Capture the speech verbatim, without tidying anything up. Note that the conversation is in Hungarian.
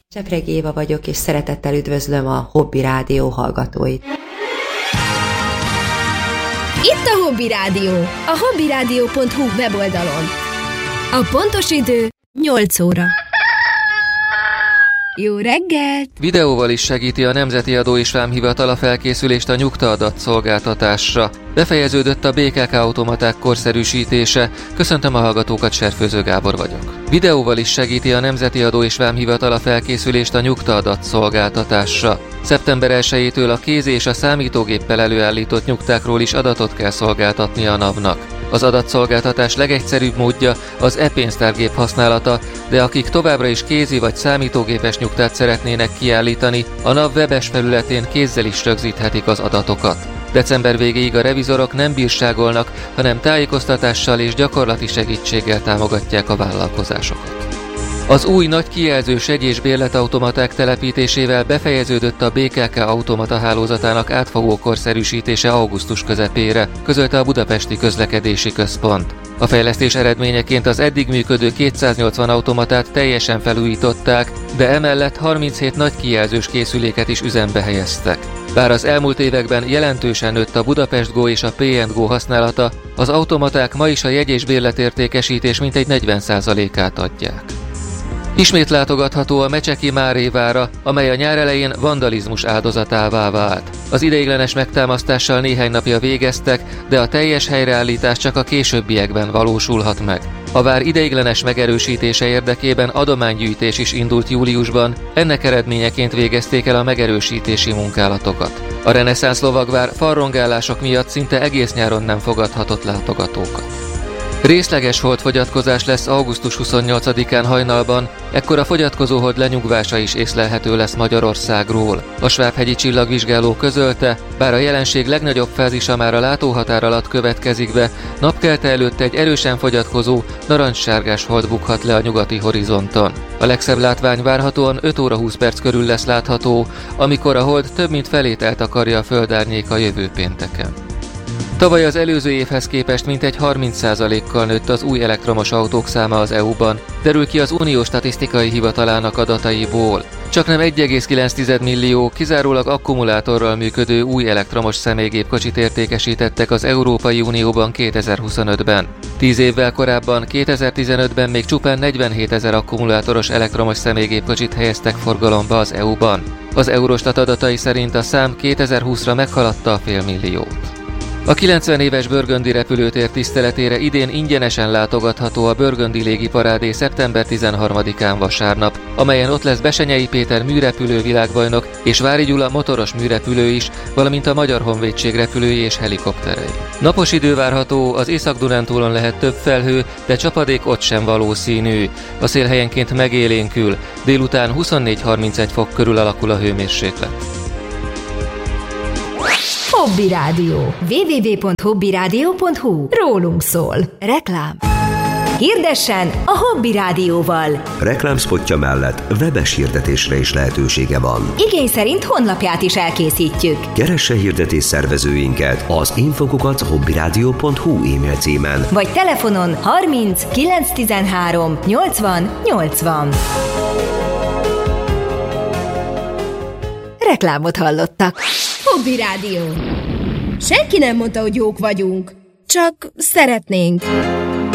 Csepregi Éva vagyok, és szeretettel üdvözlöm a Hobby Rádió hallgatóit. Itt a Hobby Rádió, a hobbyradio pont hu weboldalon. A pontos idő nyolc óra. Jó reggelt! Videóval is segíti a Nemzeti Adó és Vámhivatal a felkészülést a nyugtaadat szolgáltatásra. Befejeződött a bé ká ká automaták korszerűsítése. Köszöntöm a hallgatókat, Serfőző Gábor vagyok. Videóval is segíti a Nemzeti Adó és Vámhivatal a felkészülést a nyugtaadat szolgáltatásra. szeptember elsejétől a kézi és a számítógéppel előállított nyugtákról is adatot kell szolgáltatni a NAV-nak. Az adatszolgáltatás legegyszerűbb módja az e-pénztárgép használata, de akik továbbra is kézi vagy számítógépes nyugtát szeretnének kiállítani, a NAV webes felületén kézzel is rögzíthetik az adatokat. December végéig a revizorok nem bírságolnak, hanem tájékoztatással és gyakorlati segítséggel támogatják a vállalkozásokat. Az új nagy kijelzős jegy- és bérletautomaták telepítésével befejeződött a bé ká ká automata hálózatának átfogó korszerűsítése augusztus közepére, közölte a Budapesti Közlekedési Központ. A fejlesztés eredményeként az eddig működő kétszáznyolcvan automatát teljesen felújították, de emellett harminchét nagy kijelzős készüléket is üzembe helyeztek. Bár az elmúlt években jelentősen nőtt a Budapest Go és a pé and Go használata, az automaták ma is a jegy- és bérletértékesítés mintegy negyven százalékát adják. Ismét látogatható a Mecseki Márévára, amely a nyár elején vandalizmus áldozatává vált. Az ideiglenes megtámasztással néhány napja végeztek, de a teljes helyreállítás csak a későbbiekben valósulhat meg. A vár ideiglenes megerősítése érdekében adománygyűjtés is indult júliusban, ennek eredményeként végezték el a megerősítési munkálatokat. A reneszánsz lovagvár falrongálások miatt szinte egész nyáron nem fogadhatott látogatókat. Részleges holdfogyatkozás lesz augusztus huszonnyolcadikán hajnalban, ekkor a fogyatkozóhold lenyugvása is észlelhető lesz Magyarországról. A Svábhegyi Csillagvizsgáló közölte, bár a jelenség legnagyobb fázisa már a látóhatár alatt következik be, napkelte előtt egy erősen fogyatkozó, narancssárgás hold bukhat le a nyugati horizonton. A legszebb látvány várhatóan öt óra húsz perc körül lesz látható, amikor a hold több mint felét eltakarja a földárnyéka jövő pénteken. Tavaly az előző évhez képest mintegy harminc százalékkal nőtt az új elektromos autók száma az é u-ban, derül ki az Unió Statisztikai Hivatalának adataiból. Csaknem egy egész kilenc millió kizárólag akkumulátorral működő új elektromos személygépkocsit értékesítettek az Európai Unióban kétezer-huszonötben. Tíz évvel korábban, kétezer-tizenötben még csupán negyvenhétezer akkumulátoros elektromos személygépkocsit helyeztek forgalomba az é u-ban. Az Eurostat adatai szerint a szám kétezer-húszra meghaladta a félmilliót. A kilencven éves Burgundy repülőtér tiszteletére idén ingyenesen látogatható a Burgundy légiparádé szeptember tizenharmadikán vasárnap, amelyen ott lesz Besenyei Péter műrepülő világbajnok és Vári Gyula motoros műrepülő is, valamint a Magyar Honvédség repülői és helikopterei. Napos idő várható, az Észak-Dunántúlon lehet több felhő, de csapadék ott sem valószínű. A szél helyenként megélénkül, délután huszonnégy-harmincegy fok körül alakul a hőmérséklet. Hobby Rádió. double-u double-u double-u pont hobbyradio pont hu. Rólunk szól. Reklám. Hirdessen a Hobby Rádióval. Reklámspotja mellett webes hirdetésre is lehetősége van. Igény szerint honlapját is elkészítjük. Keresse hirdetés szervezőinket az infokukat hobbyradio pont hu e-mail címen. Vagy telefonon harminc kilenc tizenhárom nyolcvan nyolcvan. Reklámot hallottak. Hobby Rádió. Senki nem mondta, hogy jók vagyunk. Csak szeretnénk.